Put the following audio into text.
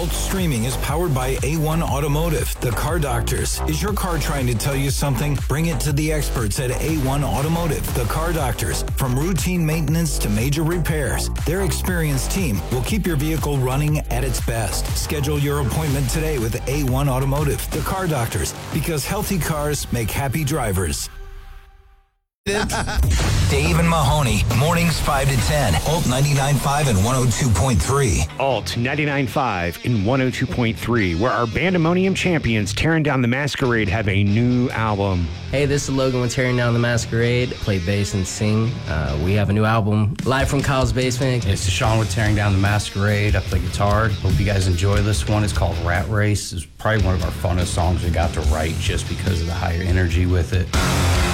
Alt Streaming is powered by A1 Automotive, the car doctors. Is your car trying to tell you something? Bring it to the experts at A1 Automotive, the car doctors. From routine maintenance to major repairs, their experienced team will keep your vehicle running at its best. Schedule your appointment today with A1 Automotive, the car doctors, because healthy cars make happy drivers. Dave and Mahoney, mornings 5 to 10, Alt 99.5 and 102.3. Alt 99.5 and 102.3, where our Bandemonium champions, Tearing Down the Masquerade, have a new album. Hey, this is Logan with Tearing Down the Masquerade. Play bass and sing. We have a new album, live from Kyle's basement. It's Deshaun with Tearing Down the Masquerade. I play guitar. Hope you guys enjoy this one. It's called Rat Race. It's probably one of our funnest songs we got to write just because of the higher energy with it.